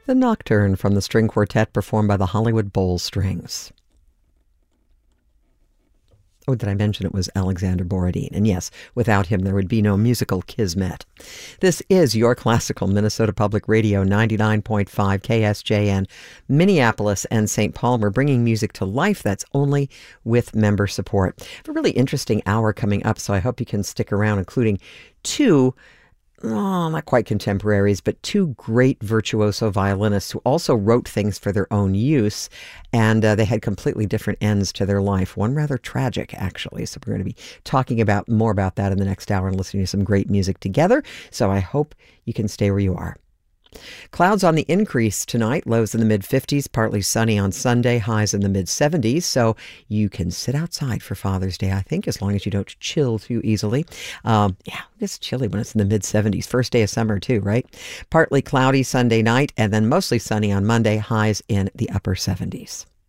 The Nocturne from the string quartet performed by the Hollywood Bowl Strings. Oh, did I mention it was Alexander Borodin? And yes, without him, there would be no musical Kismet. This is your classical Minnesota Public Radio 99.5 KSJN, Minneapolis and St. Paul. We're bringing music to life that's only with member support. We have a really interesting hour coming up, so I hope you can stick around, including two not quite contemporaries, but two great virtuoso violinists who also wrote things for their own use, and they had completely different ends to their life. One rather tragic, actually. So we're going to be talking about more about that in the next hour and listening to some great music together. So I hope you can stay where you are. Clouds on the increase tonight, lows in the mid-50s, partly sunny on Sunday, highs in the mid-70s, so you can sit outside for Father's Day, I think, as long as you don't chill too easily. It's chilly when it's in the mid-70s. First day of summer, too, right? Partly cloudy Sunday night, and then mostly sunny on Monday, highs in the upper 70s.